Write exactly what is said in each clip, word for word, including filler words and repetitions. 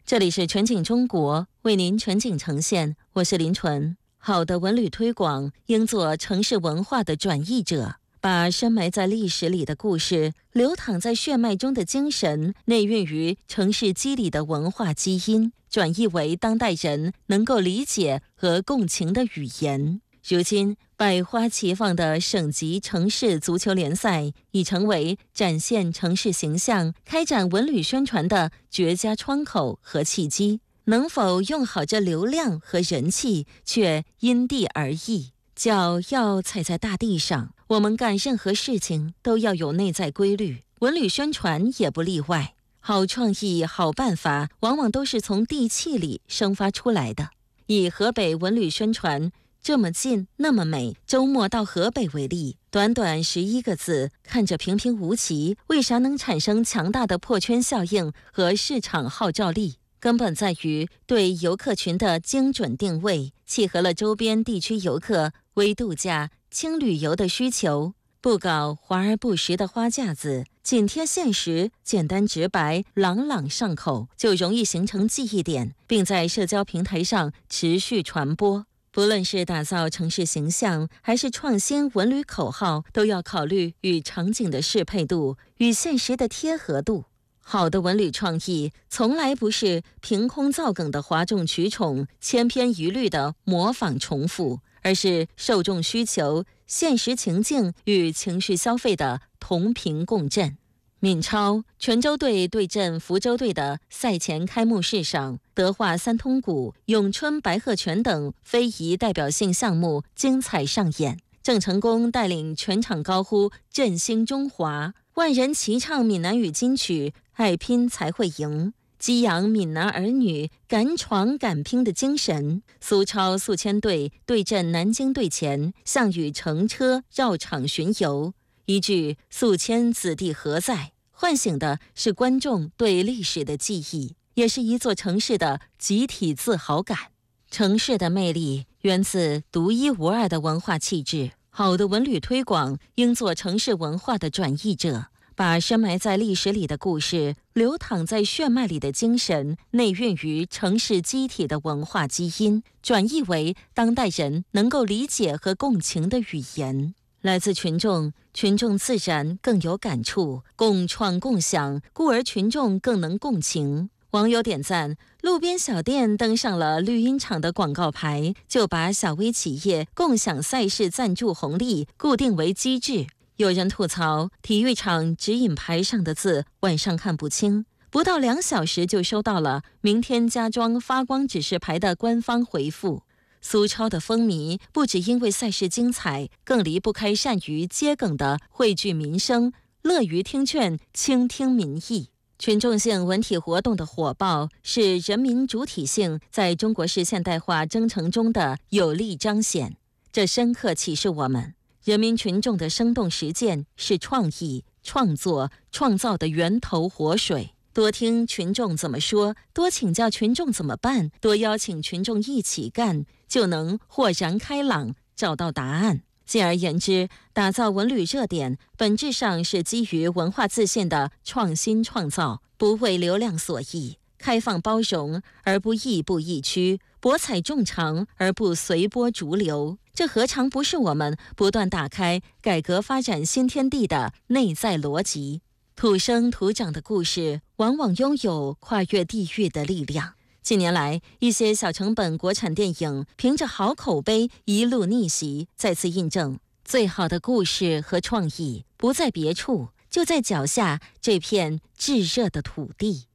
这里是全景中国，为您全景呈现，我是林纯。好的文旅推广应做城市文化的转译者，把深埋在历史里的故事、流淌在血脉中的精神、内蕴于城市肌理的文化基因，转译为当代人能够理解和共情的语言。如今，百花齐放的省级城市足球联赛已成为展现城市形象、开展文旅宣传的绝佳窗口和契机。能否用好这流量和人气，却因地而异。脚要踩在大地上，我们干任何事情都要有内在规律，文旅宣传也不例外。好创意、好办法，往往都是从地气里生发出来的。以河北文旅宣传这么近那么美，周末到河北为例，短短十一个字，看着平平无奇，为啥能产生强大的破圈效应和市场号召力？根本在于对游客群的精准定位，契合了周边地区游客微度假、轻旅游的需求。不搞华而不实的花架子，紧贴现实，简单直白，朗朗上口，就容易形成记忆点，并在社交平台上持续传播。不论是打造城市形象，还是创新文旅口号，都要考虑与场景的适配度，与现实的贴合度。好的文旅创意从来不是凭空造梗的哗众取宠、千篇一律的模仿重复，而是受众需求、现实情境与情绪消费的同频共振。闽超泉州队对阵福州队的赛前开幕式上，德化三通鼓、咏春白鹤拳等非遗代表性项目精彩上演。郑成功带领全场高呼振兴中华，万人齐唱闽南语金曲爱拼才会赢，激扬闽南儿女敢闯敢拼的精神。苏超宿迁队对阵南京队前，项羽乘车绕场巡游，一句宿迁子弟何在，唤醒的是观众对历史的记忆，也是一座城市的集体自豪感。城市的魅力源自独一无二的文化气质，好的文旅推广应做城市文化的转译者，把深埋在历史里的故事、流淌在血脉里的精神、内蕴于城市机体的文化基因，转译为当代人能够理解和共情的语言。来自群众，群众自然更有感触，共创共享，故而群众更能共情。网友点赞，路边小店登上了绿茵场的广告牌，就把小微企业共享赛事赞助红利固定为机制。有人吐槽，体育场指引牌上的字晚上看不清，不到两小时就收到了明天加装发光指示牌的官方回复。苏超的风靡不只因为赛事精彩，更离不开善于接梗的汇聚民生，乐于听劝，倾听民意。群众性文体活动的火爆，是人民主体性在中国式现代化征程中的有力彰显。这深刻启示我们，人民群众的生动实践是创意、创作、创造的源头活水。多听群众怎么说，多请教群众怎么办，多邀请群众一起干，就能豁然开朗，找到答案。进而言之，打造文旅热点，本质上是基于文化自信的创新创造，不为流量所役，开放包容而不亦步亦趋，博采众长而不随波逐流。这何尝不是我们不断打开改革发展新天地的内在逻辑？土生土长的故事往往拥有跨越地域的力量。近年来，一些小成本国产电影凭着好口碑一路逆袭，再次印证最好的故事和创意不在别处，就在脚下这片炙热的土地。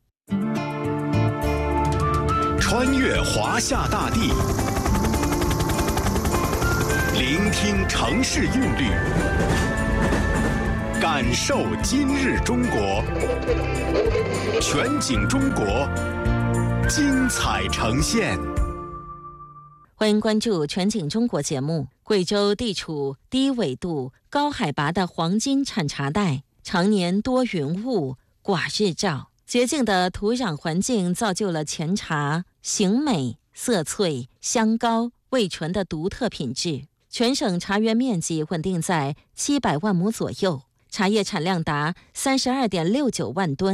穿越华夏大地，聆听城市韵律，感受今日中国。全景中国，精彩呈现。 欢迎关注全景中国节目。贵州地处低纬度、高海拔的黄金产茶带，常年多云雾、寡日照，洁净的土壤环境造就了前茶形美、色翠、香高、味醇的独特品质。全省茶园面积稳定在七百万亩左右，茶叶产量达三十二点六九万吨。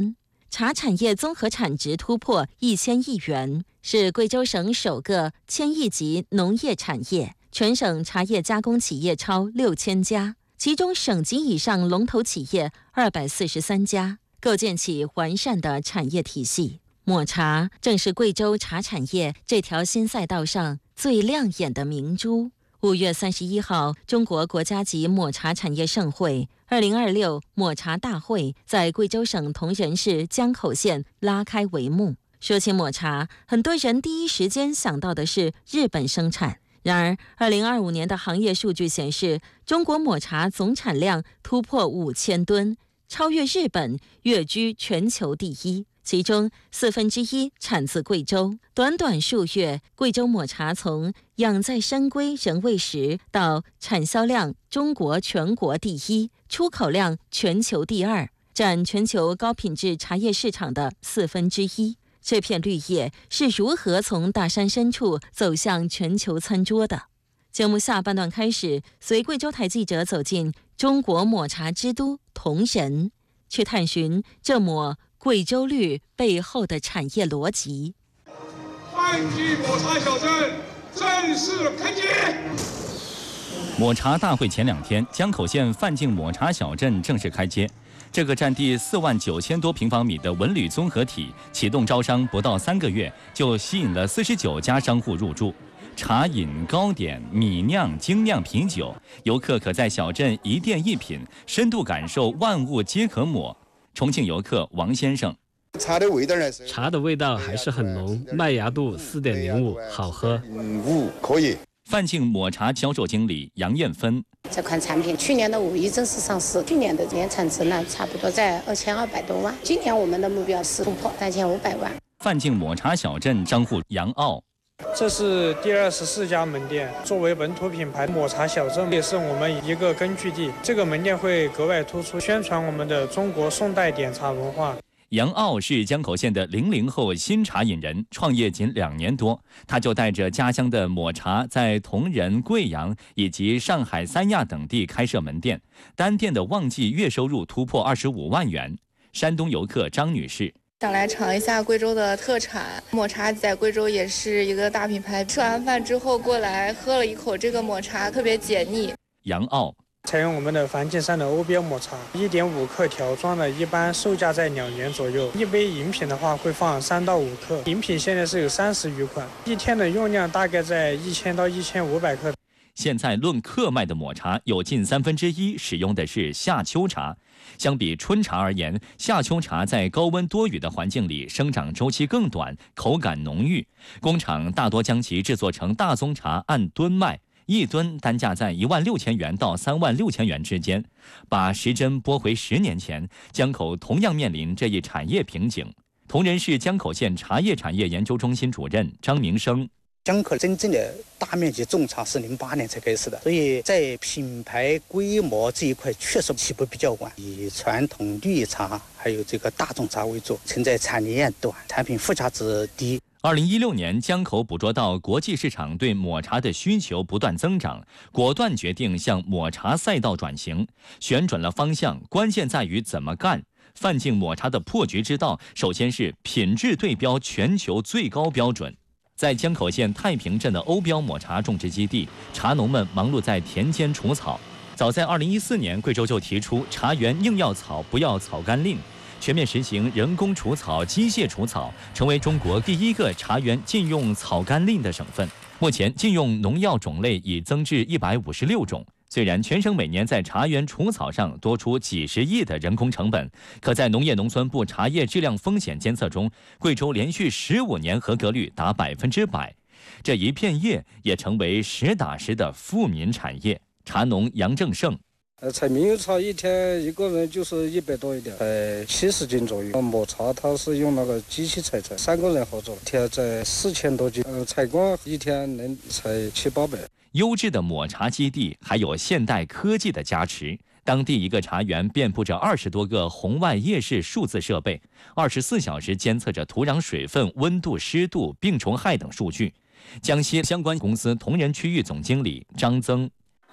茶产业综合产值突破一千亿元，是贵州省首个千亿级农业产业。全省茶叶加工企业超六千家，其中省级以上龙头企业二百四十三家，构建起完善的产业体系。抹茶正是贵州茶产业这条新赛道上最亮眼的明珠。五月三十一号，中国国家级抹茶产业盛会二零二六抹茶大会在贵州省铜仁市江口县拉开帷幕。说起抹茶，很多人第一时间想到的是日本生产。然而，二零二五年的行业数据显示，中国抹茶总产量突破五千吨，超越日本，跃居全球第一。其中四分之一产自贵州。短短数月，贵州抹茶从养在深闺仍未识到产销量中国全国第一，出口量全球第二，占全球高品质茶叶市场的四分之一。这片绿叶是如何从大山深处走向全球餐桌的？节目下半段开始，随贵州台记者走进中国抹茶之都铜仁，去探寻这抹贵州绿背后的产业逻辑。 范记抹茶小镇正式开街。 抹茶大会前两天，江口县范境抹茶小镇正式开街。这个占地四万九千多平方米的文旅综合体启动招商不到三个月，就吸引了四十九家商户入驻。茶饮、糕点、米酿、精酿啤酒，游客可在小镇一店一品，深度感受万物皆可抹。重庆游客王先生， 茶的味道呢？ 茶的味道还是很浓，麦芽度四点零五，好喝。 五可以。 范境抹茶销售经理杨艳芬， 这款产品去年的五一正式上市，去年的年产值呢差不多在二千二百多万，今年我们的目标是突破三千五百万。 范境抹茶小镇商户杨傲， 这是第二十四家门店，作为本土品牌，抹茶小镇也是我们一个根据地。这个门店会格外突出，宣传我们的中国宋代点茶文化。 杨傲是江口县的零零后新茶饮人，创业仅两年多，他就带着家乡的抹茶，在铜仁、贵阳以及上海、三亚等地开设门店，单店的旺季月收入突破二十五万元。山东游客张女士， 想来尝一下贵州的特产抹茶，在贵州也是一个大品牌。吃完饭之后过来喝了一口这个抹茶，特别解腻。 杨傲， 采用我们的梵净山的欧标抹茶，一点五克条装的，一般售价在两元左右。一杯饮品的话会放三到五克，饮品现在是有三十余款，一天的用量大概在一千到一千五百克。 现在论克卖的抹茶，有近三分之一使用的是夏秋茶。相比春茶而言，夏秋茶在高温多雨的环境里生长周期更短，口感浓郁。工厂大多将其制作成大宗茶，按吨卖。一吨单价在一万六千元到三万六千元之间。把时针拨回十年前，江口同样面临这一产业瓶颈。铜仁市江口县茶叶产业研究中心主任张明生， 江口真正的大面积种茶是零八年才开始的，所以在品牌规模这一块确实起步比较晚，以传统绿茶还有这个大众茶为主，存在产链短，产品附加值低。 二零一六年，江口捕捉到国际市场对抹茶的需求不断增长，果断决定向抹茶赛道转型，旋转了方向，关键在于怎么干。范境抹茶的破局之道，首先是品质对标全球最高标准。在江口县太平镇的欧标抹茶种植基地，茶农们忙碌在田间除草。早在二零一四年，贵州就提出茶园宁要草不要草甘令，全面实行人工除草、机械除草，成为中国第一个茶园禁用草甘令的省份。目前禁用农药种类已增至一百五十六种。虽然全省每年在茶园除草上多出几十亿的人工成本，可在农业农村部茶叶质量风险监测中，贵州连续十五年合格率达百分之百。这一片叶也成为实打实的富民产业。茶农杨正胜。 呃，采猕猴茶一天一个人就是一百多一点，在七十斤左右。抹茶它是用那个机器采摘，三个人合作，一天在四千多斤。呃，采光一天能采七八百。 优质的抹茶基地还有现代科技的加持，当地一个茶园遍布着二十多个红外夜视数字设备，二十四小时监测着土壤水分、温度、湿度、病虫害等数据。江西相关公司铜仁区域总经理张增。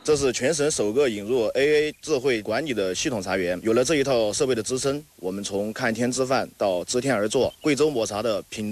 这是全省首个引入 A A 智慧管理的系统茶园。有了这一套设备的支撑，我们从看天吃饭到知天而作，贵州抹茶的品